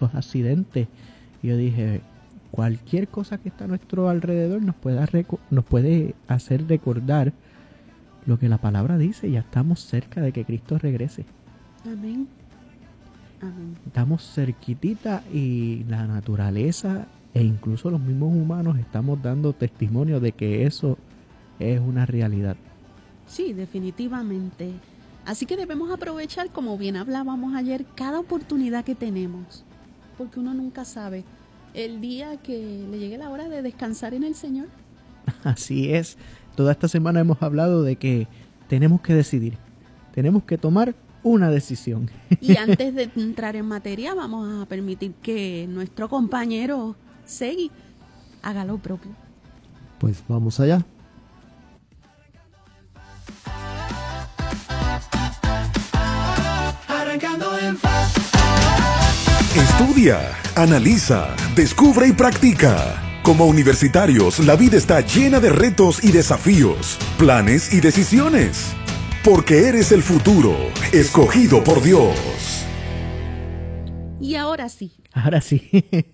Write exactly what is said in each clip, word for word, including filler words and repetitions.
esos accidentes. Y yo dije, cualquier cosa que está a nuestro alrededor nos puede, reco- nos puede hacer recordar lo que la palabra dice. Ya estamos cerca de que Cristo regrese. Amén. Amén. Estamos cerquitita y la naturaleza e incluso los mismos humanos estamos dando testimonio de que eso es una realidad. Sí, definitivamente. Así que debemos aprovechar, como bien hablábamos ayer, cada oportunidad que tenemos, porque uno nunca sabe el día que le llegue la hora de descansar en el Señor. Así es. Toda esta semana hemos hablado de que tenemos que decidir, tenemos que tomar una decisión. Y antes de entrar en materia, vamos a permitir que nuestro compañero Segui haga lo propio. Pues vamos allá. Estudia, analiza, descubre y practica. Como universitarios, la vida está llena de retos y desafíos, planes y decisiones. Porque eres el futuro, escogido por Dios. Y ahora sí. Ahora sí.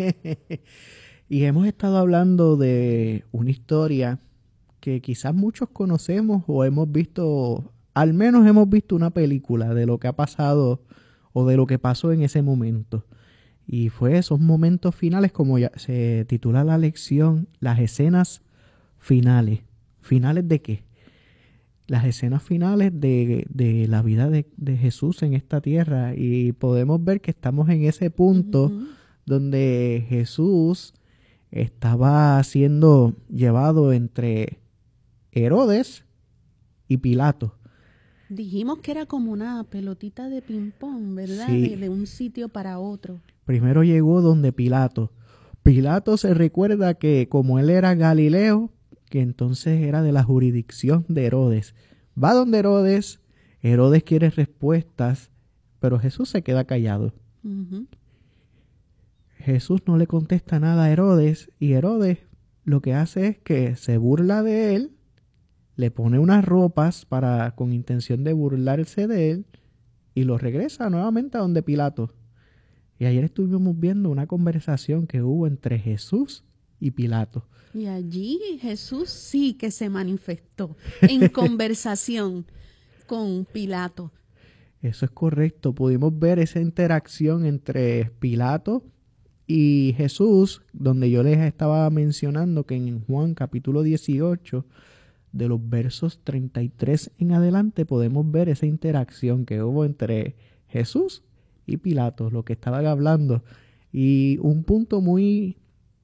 Y hemos estado hablando de una historia que quizás muchos conocemos o hemos visto, al menos hemos visto una película de lo que ha pasado o de lo que pasó en ese momento. Y fue esos momentos finales, como ya se titula la lección, las escenas finales. ¿Finales de qué? Las escenas finales de, de la vida de, de Jesús en esta tierra. Y podemos ver que estamos en ese punto uh-huh. donde Jesús estaba siendo llevado entre Herodes y Pilato. Dijimos que era como una pelotita de ping-pong, ¿verdad? Sí. De, de un sitio para otro. Primero llegó donde Pilato. Pilato se recuerda que como él era Galileo, que entonces era de la jurisdicción de Herodes. Va donde Herodes, Herodes quiere respuestas, pero Jesús se queda callado. Uh-huh. Jesús no le contesta nada a Herodes y Herodes lo que hace es que se burla de él, le pone unas ropas para con intención de burlarse de él y lo regresa nuevamente a donde Pilato. Y ayer estuvimos viendo una conversación que hubo entre Jesús y Pilato. Y allí Jesús sí que se manifestó en conversación con Pilato. Eso es correcto. Pudimos ver esa interacción entre Pilato y Jesús, donde yo les estaba mencionando que en Juan capítulo dieciocho, de los versos treinta y tres en adelante, podemos ver esa interacción que hubo entre Jesús y Pilato, lo que estaban hablando. Y un punto muy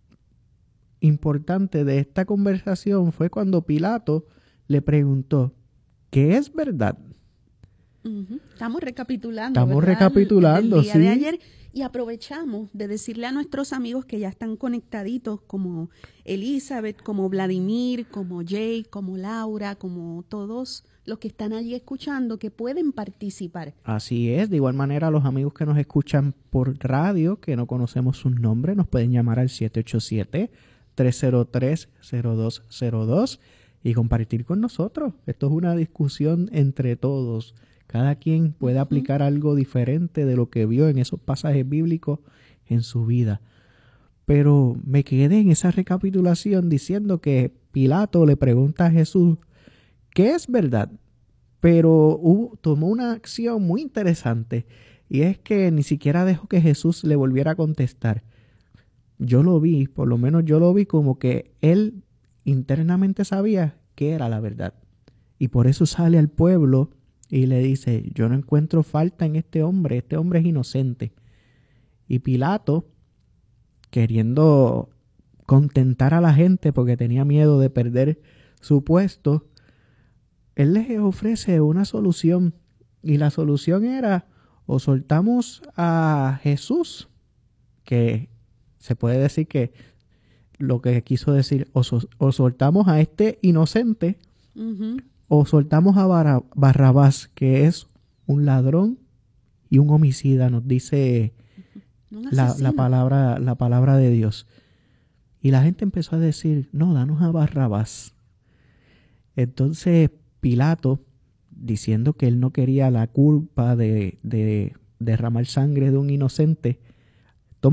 importante de esta conversación fue cuando Pilato le preguntó, ¿qué es verdad? Uh-huh. Estamos recapitulando. Estamos ¿verdad? recapitulando, el, el día sí. de ayer, y aprovechamos de decirle a nuestros amigos que ya están conectaditos, como Elizabeth, como Vladimir, como Jay, como Laura, como todos los que están allí escuchando, que pueden participar. Así es. De igual manera, los amigos que nos escuchan por radio, que no conocemos sus nombres, nos pueden llamar al siete ocho siete, tres cero tres, cero dos cero dos y compartir con nosotros. Esto es una discusión entre todos. Cada quien puede aplicar uh-huh. algo diferente de lo que vio en esos pasajes bíblicos en su vida. Pero me quedé en esa recapitulación diciendo que Pilato le pregunta a Jesús, ¿qué es verdad? Pero hubo, tomó una acción muy interesante, y es que ni siquiera dejó que Jesús le volviera a contestar. Yo lo vi, por lo menos yo lo vi como que él internamente sabía qué era la verdad. Y por eso sale al pueblo y le dice, yo no encuentro falta en este hombre, este hombre es inocente. Y Pilato, queriendo contentar a la gente porque tenía miedo de perder su puesto, él les ofrece una solución. Y la solución era, o soltamos a Jesús, que se puede decir que lo que quiso decir, o, so, o soltamos a este inocente, uh-huh. o soltamos a Bar- Barrabás, que es un ladrón y un homicida, nos dice la, la, palabra, la palabra de Dios. Y la gente empezó a decir, no, danos a Barrabás. Entonces Pilato, diciendo que él no quería la culpa de, de derramar sangre de un inocente,